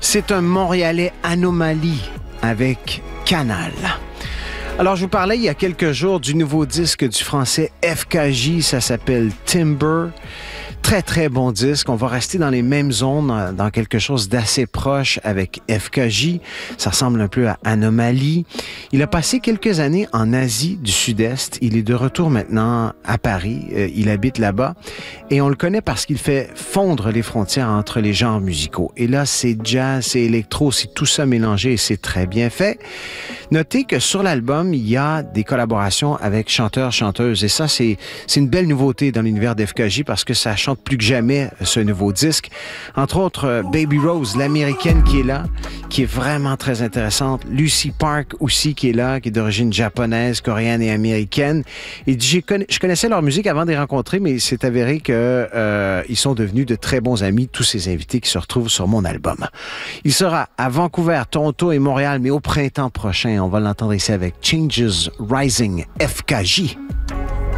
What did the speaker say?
C'est un Montréalais anomalie avec Canal. Alors, je vous parlais il y a quelques jours du nouveau disque du français FKJ, ça s'appelle Timber. Très, très bon disque. On va rester dans les mêmes zones, dans quelque chose d'assez proche avec FKJ. Ça ressemble un peu à Anomalie. Il a passé quelques années en Asie du Sud-Est. Il est de retour maintenant à Paris. Il habite là-bas. Et on le connaît parce qu'il fait fondre les frontières entre les genres musicaux. Et là, c'est jazz, c'est électro, c'est tout ça mélangé et c'est très bien fait. Notez que sur l'album, il y a des collaborations avec chanteurs, chanteuses. Et ça, c'est une belle nouveauté dans l'univers d'FKJ parce que ça chante plus que jamais ce nouveau disque. Entre autres, Baby Rose, l'américaine qui est là, qui est vraiment très intéressante. Lucy Park aussi qui est là, qui est d'origine japonaise, coréenne et américaine. Et je connaissais leur musique avant de les rencontrer, mais c'est avéré que ils sont devenus de très bons amis, tous ces invités qui se retrouvent sur mon album. Il sera à Vancouver, Toronto et Montréal, mais au printemps prochain. On va l'entendre ici avec Changes Rising, FKJ.